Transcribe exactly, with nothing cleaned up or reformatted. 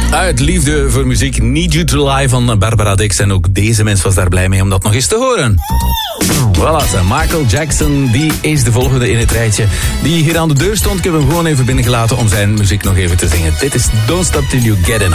Uit liefde voor muziek, Need You To Lie van Barbara Dix. En ook deze mens was daar blij mee om dat nog eens te horen. Voilà, Michael Jackson, die is de volgende in het rijtje. Die hier aan de deur stond, ik heb hem gewoon even binnengelaten om zijn muziek nog even te zingen. Dit is Don't Stop Till You Get Enough.